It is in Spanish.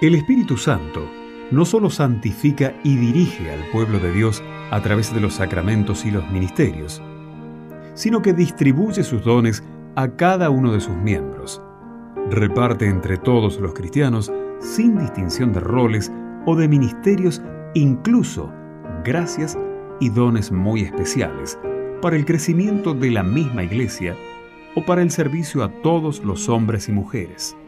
El Espíritu Santo no solo santifica y dirige al pueblo de Dios a través de los sacramentos y los ministerios, sino que distribuye sus dones a cada uno de sus miembros. Reparte entre todos los cristianos sin distinción de roles o de ministerios, incluso gracias y dones muy especiales para el crecimiento de la misma Iglesia o para el servicio a todos los hombres y mujeres.